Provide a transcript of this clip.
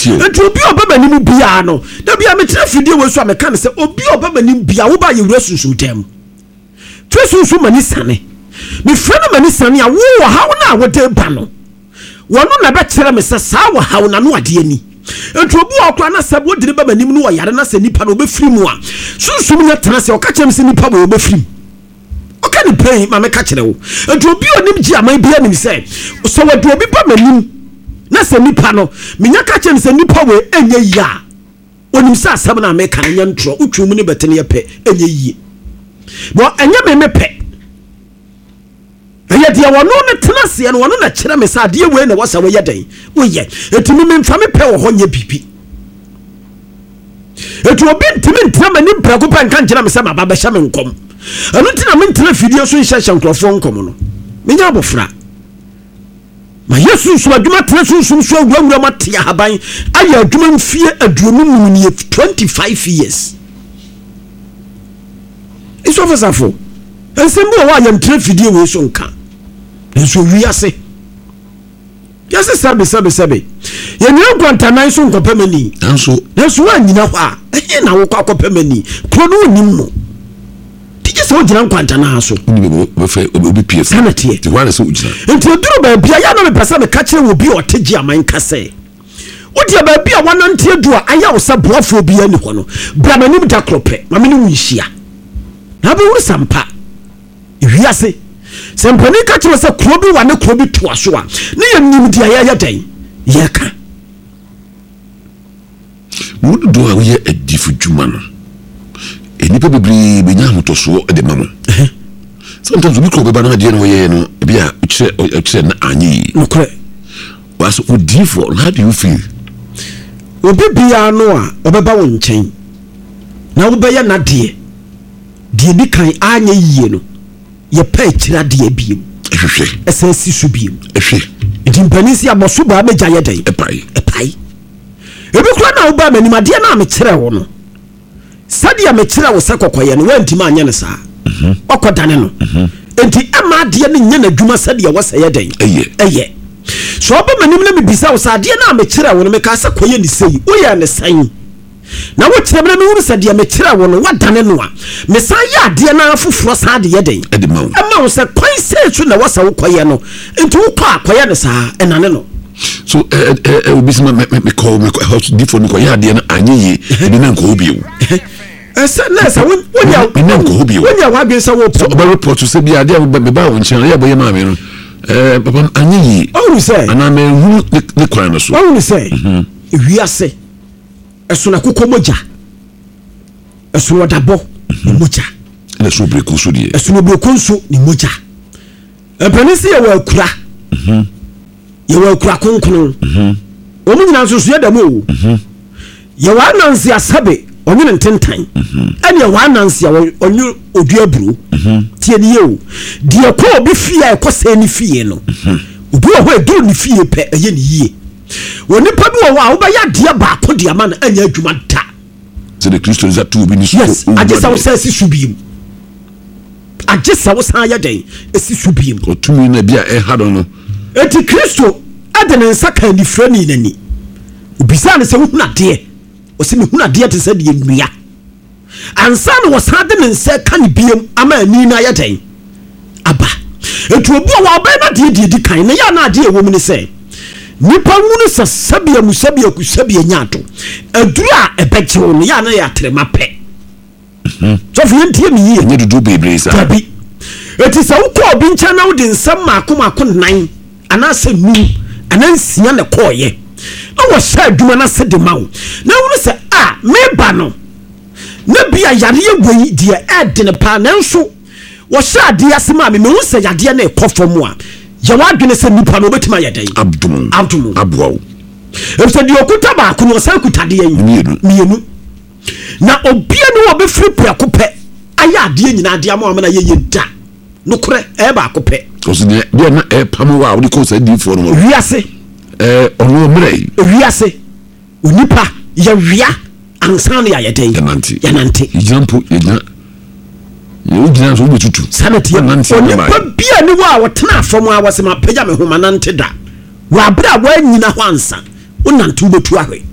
Enti obi obaba nim bia no da bia me tira fidie we so a me kan se obi obaba nim bia wo ba ye wura sunsun tem sunsun mani sane me freno mani sane a wo ha na wo de ba no wono na be kire me se sa wo ha na no ade ani enti obi okra na se wo dire ba manim no wo yare na se nipa no be firi mu a sunsun nya tena se o ka kire me se nipa wo be firi o ka ni pay ma me ka kire wo enti obi onim ji aman bia nim se so wo de obi ba manim na se nipa no menya ka kire me se nipa we enye ya onim sa asem na me kan nya ntro utwum ni betene ye pe enye yi bo enye me pe aya dia wono ne tenase no wono na kire me sa de we na wasa we yeden we ye etimi me mfa me pe wo ho nya bibi etu obi ntimi ntama ni prako pa nka nkira me sa ma ba sha me nkom anu tina me ntena fidie so nhya hya nkrofo nkom no menya abofra ma yesu so adwuma tena so awura matia haban aya adwuma mfie aduonu mu ni 25 years iso fasafo ensembo wa ya ntena fidie we so nka enso wiase yase sabe ye nyina kwantanan so nkopamani nanso wa nyina hɔ a na wo kwa akopamani krono nimmo tije so gyina kwantana so we fe obi pie sanate ti wane so gyina enti oduro ba bia ya na me pesa me ka kire wo bi oteji aman kase wodi ba bia wanante adu a aya wo sa boafo bi ani hɔ no bra manim da krope ma me ne wunhia na be wo sampa wiase sempani ka kire se krobi wa ne krobi to aso a ne ye nim dia ya dan ye ka mudu do a ye adifu dwuma no enipa bebri benya hotoso de mamo sometimes we call baba na de no ye no bia ukire na anyi no kre was odifu how do you feel obi bia no a obeba wo nchen na wo be ya na de bi kan anya yie no ye pa kira de biem ehwehwe esa si so biem ehwe ndimpanisi aboso ba meja ye den epai ebi kura na wo ba manimade na me kire wo no sadia me kire wo se kokoye no wantima anya ne saa okodane no enti ama de ne nya na dwuma sadia wo se ye den eye so ba manim na me bisa wo sadia na me kire wo no me ka se koye ni sei wo ya ne san na wo kire me wuru sadia me kire wo no wadane no a me san ya de na afufuro sa de ye den ama wo se kwan se su na wo sa wo koye no enti wo kwa koye ne saa enane no so obisma me call me house different ko ya de na anyi bi na nko obi esa wonya wa bi sa wo so ba report to say bi ade be ba wo nchen ya boye ma me no papa anyi o say ana me hu ne kwan no so o say wiase eso na kokomoja eso wadabo moja na so breku so die eso no breku so ni moja empanisi ya wa kura ye wa kura konkon o mu nyina so so ya da mo ye wa nansi asabe onye ntentan ene wa nansi onye oduaburu tie ne ye de ko obi fie e kose ni fie no obi o ho edu ni fie pe eye ni yie woni pa bi wo wa ya de ba ko de ama na anya adwuma da se de Kristo za tu bi ni so agesa wo sa si subim agesa wo sa ya den esi subim o tumi na bia e ha do no eti Kristo adene nsaka ni frani nani obisa ne se wo huna de o se me huna de te se de nwia ansa no wo sa de ne nsa ka ne biem ama ani na ya den aba etu obu wa ba na de kan na ya na de ewo mu ne se nipa wunu sa sabia musabia kusabia nyato adura ebeje wo ya na ya trema pe so fi ntie mi yie nye dudu bebre sa tabi eti sa wo ko obi ncha na wo de nsam mako nan anase nu anansia ne koye na wo sha adwuma na se de mawo na wunu se me ba no na bia yare egwei de ed ne pa na nso wo sha de asema me hu se yade na ekofo mu a ya wadwene se nipa no betima yeden abdumu abwo efse di okuta ba ko no san kutade yan mienu na obia no obefiri prakope aya ade nyina ade ama amana ye da no kore e ba kope so de na e pam wa wo ko se di fo no wiase onu mrei wiase onipa ya wia ansan ya yeden yanante example you gina so betutu sanati onipa bia ni wa wotena afom a wose ma pagya me homa nante da wa bra wa nyina hwansa wonante betu ahwe